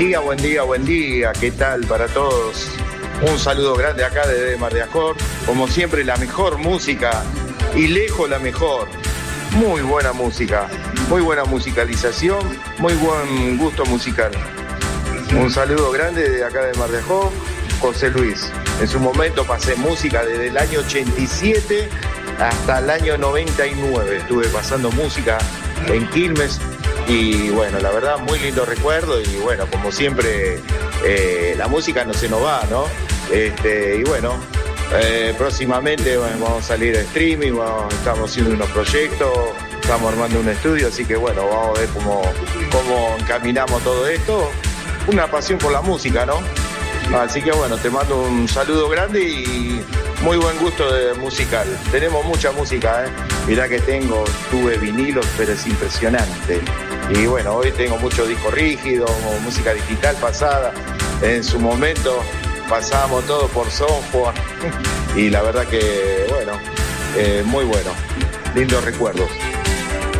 buen día, buen día. ¿Qué tal para todos? Un saludo grande acá desde Mar de Ajó. Como siempre, la mejor música y lejos la mejor. Muy buena música, muy buena musicalización, muy buen gusto musical. Un saludo grande de acá de Mar de Ajó, José Luis. En su momento pasé música desde el año 87 hasta el año 99. Estuve pasando música en Quilmes y bueno, la verdad, muy lindo recuerdo y bueno, como siempre, la música no se nos va, ¿no? Y bueno, próximamente vamos a salir a streaming, estamos haciendo unos proyectos, estamos armando un estudio, así que bueno, vamos a ver cómo encaminamos todo esto. Una pasión por la música, ¿no? Así que bueno, te mando un saludo grande y muy buen gusto musical. Tenemos mucha música, ¿eh? Mirá que tuve vinilos, pero es impresionante. Y bueno, hoy tengo mucho disco rígido, música digital pasada. En su momento pasábamos todo por software y la verdad que, bueno, muy bueno. Lindos recuerdos.